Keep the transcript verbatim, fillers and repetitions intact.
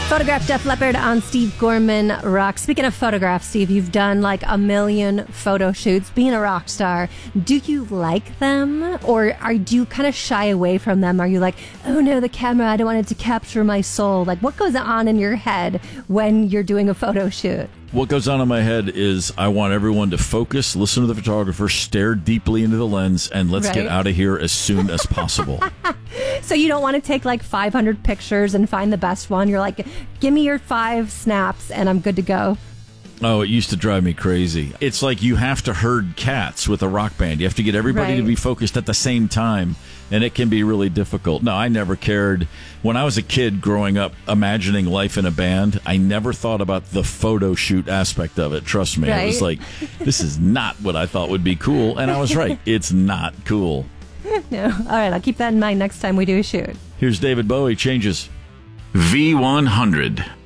Photograph Def Leppard on Steve Gorman Rock. Speaking of photographs, Steve, you've done like a million photo shoots. Being a rock star, do you like them, or are do you kind of shy away from them? Are you like, oh no, the camera, I don't want it to capture my soul? Like, what goes on in your head when you're doing a photo shoot? What goes on in my head is I want everyone to focus, listen to the photographer, stare deeply into the lens, and let's Right. get out of here as soon as possible. So you don't want to take like five hundred pictures and find the best one. You're like, give me your five snaps and I'm good to go. Oh, it used to drive me crazy. It's like you have to herd cats with a rock band. You have to get everybody Right. to be focused at the same time, and it can be really difficult. No, I never cared. When I was a kid growing up, imagining life in a band, I never thought about the photo shoot aspect of it. Trust me. Right. I was like, this is not what I thought would be cool, and I was right. It's not cool. No. All right, I'll keep that in mind next time we do a shoot. Here's David Bowie, Changes. V one hundred.